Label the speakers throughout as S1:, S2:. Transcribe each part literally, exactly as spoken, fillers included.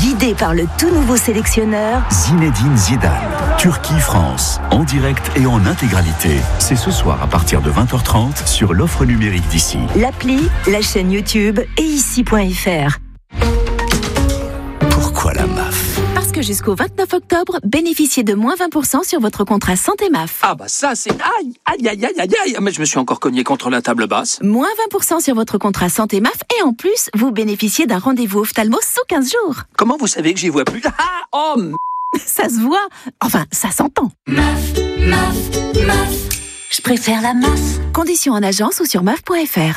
S1: Guidé par le tout nouveau sélectionneur
S2: Zinedine Zidane. Turquie-France, en direct et en intégralité. C'est ce soir à partir de vingt heures trente sur l'offre numérique d'ici.
S1: L'appli, la chaîne YouTube et ici point f r.
S2: Pourquoi la M A F ?
S3: Parce que jusqu'au vingt-neuf octobre, bénéficiez de moins vingt pour cent sur votre contrat santé M A F.
S4: Ah bah ça c'est... Aïe, aïe, aïe, aïe, aïe, aïe. Mais je me suis encore cogné contre la table basse.
S3: Moins vingt pour cent sur votre contrat santé M A F et en plus, vous bénéficiez d'un rendez-vous ophtalmo sous quinze jours.
S4: Comment vous savez que j'y vois plus? Ah, oh m...
S3: Ça se voit. Enfin, ça s'entend.
S5: M A F, M A F, M A F. Je préfère la M A F.
S3: Conditions en agence ou sur M A F point f r.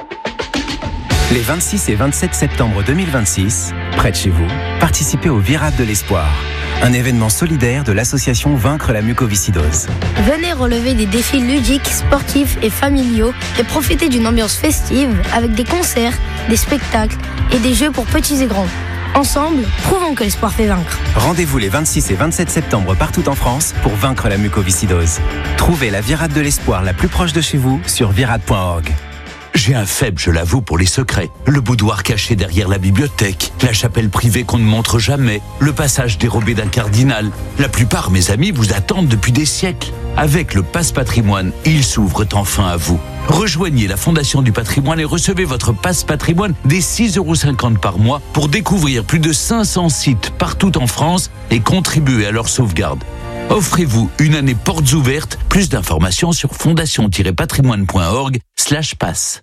S6: Les vingt-six et vingt-sept septembre deux mille vingt-six, près de chez vous, participez au Virade de l'Espoir, un événement solidaire de l'association Vaincre la mucoviscidose.
S7: Venez relever des défis ludiques, sportifs et familiaux et profiter d'une ambiance festive avec des concerts, des spectacles et des jeux pour petits et grands. Ensemble, prouvons que l'espoir fait vaincre.
S6: Rendez-vous les vingt-six et vingt-sept septembre partout en France pour vaincre la mucoviscidose. Trouvez la Virade de l'Espoir la plus proche de chez vous sur virade point org.
S2: J'ai un faible, je l'avoue, pour les secrets. Le boudoir caché derrière la bibliothèque, la chapelle privée qu'on ne montre jamais, le passage dérobé d'un cardinal. La plupart, mes amis, vous attendent depuis des siècles. Avec le Passe Patrimoine, ils s'ouvrent enfin à vous. Rejoignez la Fondation du Patrimoine et recevez votre Passe Patrimoine dès six euros cinquante par mois pour découvrir plus de cinq cents sites partout en France et contribuer à leur sauvegarde. Offrez-vous une année portes ouvertes. Plus d'informations sur fondation-patrimoine.org slash passe.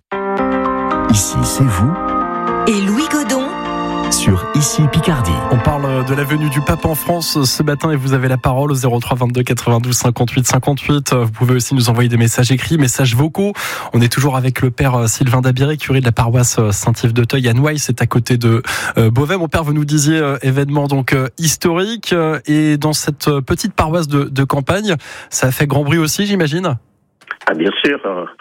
S2: Ici, c'est vous
S1: et Louis Godon
S2: sur Ici Picardie.
S8: On parle de la venue du pape en France ce matin et vous avez la parole au zéro trois vingt-deux quatre-vingt-douze cinquante-huit cinquante-huit. Vous pouvez aussi nous envoyer des messages écrits, messages vocaux. On est toujours avec le père Sylvain Dabiré, curé de la paroisse Saint-Yves-de-Teuil à Noailles, c'est à côté de Beauvais. Mon père, vous nous disiez événement donc historique et dans cette petite paroisse de, de campagne, ça a fait grand bruit aussi, j'imagine?
S9: Ah, bien sûr.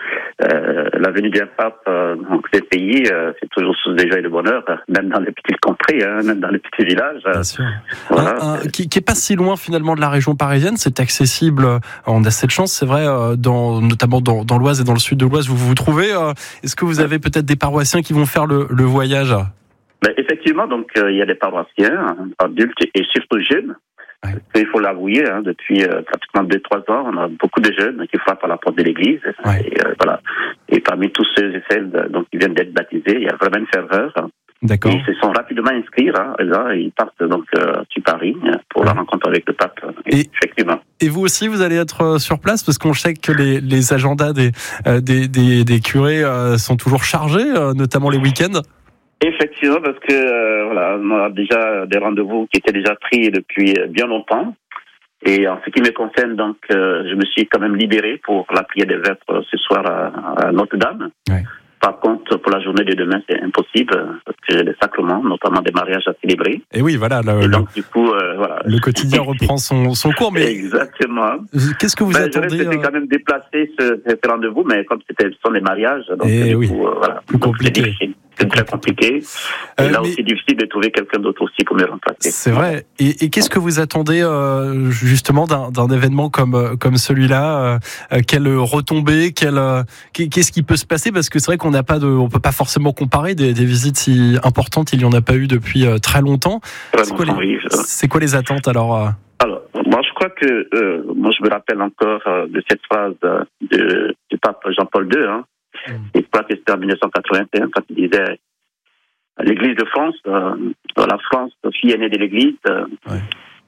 S9: Euh, la venue d'un pape euh, dans ces pays, euh, c'est toujours source de joie et de bonheur, même dans les petites contrées, hein, même dans les petits villages.
S8: Bien sûr.
S9: Voilà.
S8: Un, un, qui, qui est pas si loin finalement de la région parisienne, c'est accessible. On a cette chance, c'est vrai, euh, dans, notamment dans, dans l'Oise et dans le sud de l'Oise, vous vous trouvez. Euh, est-ce que vous avez peut-être des paroissiens qui vont faire le, le voyage?
S9: Ben, effectivement, donc euh, il y a des paroissiens, adultes et surtout jeunes. Ouais. Il faut l'avouer, hein, depuis euh, pratiquement deux trois ans, on a beaucoup de jeunes qui frappent à la porte de l'église. Ouais. Et, euh, voilà. Et parmi tous ceux et celles donc, qui viennent d'être baptisés, il y a vraiment une ferveur.
S8: D'accord.
S9: Ils se sont rapidement inscrits, hein, et là, ils partent donc euh, sur Paris pour ouais. la rencontre avec le pape. Et, effectivement.
S8: Et vous aussi, vous allez être sur place parce qu'on sait que les, les agendas des, euh, des, des, des curés euh, sont toujours chargés, euh, notamment les week-ends.
S9: Effectivement, parce que euh, voilà, on a déjà des rendez-vous qui étaient déjà pris depuis bien longtemps. Et en ce qui me concerne, donc, euh, je me suis quand même libéré pour la prière des vêpres ce soir à, à Notre-Dame. Ouais. Par contre, pour la journée de demain, c'est impossible parce que j'ai des sacrements, notamment des mariages à célébrer.
S8: Et oui, voilà. Le,
S9: et donc, le, du coup, euh, voilà.
S8: Le quotidien reprend son, son cours, mais
S9: exactement.
S8: Qu'est-ce que vous
S9: ben,
S8: attendez?
S9: J'aurais quand même déplacer ce, ce rendez-vous, mais comme c'était ce sont des mariages, donc
S8: et
S9: du
S8: oui.
S9: coup, euh, voilà.
S8: Plus
S9: donc,
S8: compliqué.
S9: C'est C'est très compliqué. Et euh, là aussi, difficile de trouver quelqu'un d'autre aussi pour me remplacer.
S8: C'est vrai. Et, et qu'est-ce que vous attendez euh, justement d'un, d'un événement comme comme celui-là euh, Quelle retombée quelle, euh, Qu'est-ce qui peut se passer? Parce que c'est vrai qu'on n'a pas de, on peut pas forcément comparer des, des visites si importantes. Il y en a pas eu depuis euh, très longtemps.
S9: Très
S8: c'est, quoi
S9: longtemps
S8: les,
S9: oui, je...
S8: c'est quoi les attentes alors euh...
S9: Alors, moi, je crois que euh, moi, je me rappelle encore euh, de cette phrase euh, de, du pape Jean-Paul deux. Hein. Je crois que c'était en dix-neuf cent quatre-vingt-un quand il disait l'Église de France, euh, la France, fille aînée de l'Église, euh, ouais.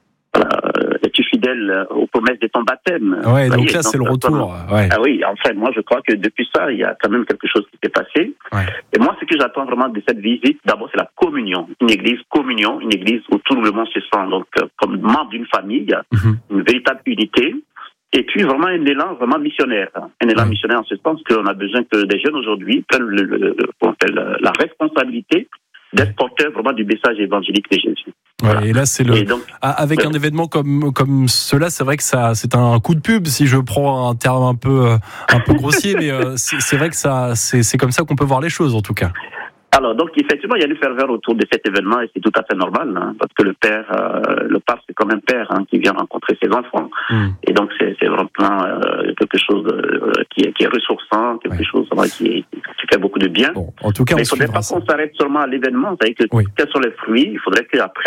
S9: euh, es-tu fidèle aux promesses de ton baptême?
S8: Ouais, donc là, donc, c'est le retour. Ouais.
S9: Ah oui, en fait, moi, je crois que depuis ça, il y a quand même quelque chose qui s'est passé. Ouais. Et moi, ce que j'attends vraiment de cette visite, d'abord, c'est la communion. Une église communion, une église où tout le monde se sent donc comme membre d'une famille, mm-hmm. une véritable unité. Et puis vraiment un élan vraiment missionnaire, un élan mmh. missionnaire en ce sens qu'on a besoin que des jeunes aujourd'hui prennent le, le, le, le, la responsabilité d'être porteurs vraiment du message évangélique de Jésus.
S8: Ouais, voilà. Et là c'est le et donc, avec euh, un événement comme comme cela, c'est vrai que ça c'est un coup de pub si je prends un terme un peu un peu grossier, mais euh, c'est, c'est vrai que ça c'est c'est comme ça qu'on peut voir les choses en tout cas.
S9: Alors, donc, effectivement, il y a une ferveur autour de cet événement et c'est tout à fait normal, hein, parce que le père, euh, le pape, c'est comme un père hein, qui vient rencontrer ses enfants. Mm. Et donc, c'est, c'est vraiment euh, quelque chose euh, qui, est, qui est ressourçant, quelque ouais. chose euh, qui, qui fait beaucoup de bien.
S8: Bon, en tout cas,
S9: mais
S8: on
S9: il ne faudrait pas
S8: ça.
S9: qu'on s'arrête seulement à l'événement. C'est-à-dire que oui. quels sont les fruits? Il faudrait qu'après